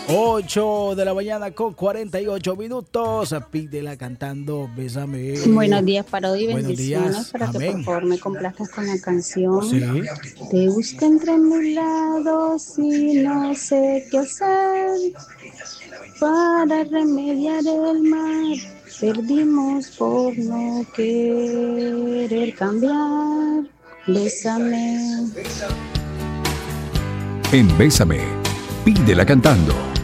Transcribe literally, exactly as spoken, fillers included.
ocho de la mañana con cuarenta y ocho minutos. Pídela cantando Bésame. Buenos días para hoy, Buenos bendiciones días. para que Amén. por favor me complazcas con la canción. Sí. Te busco entre mil lados y no sé qué hacer para remediar el mal. Perdimos por no querer cambiar. Bésame. En Bésame, pídela cantando.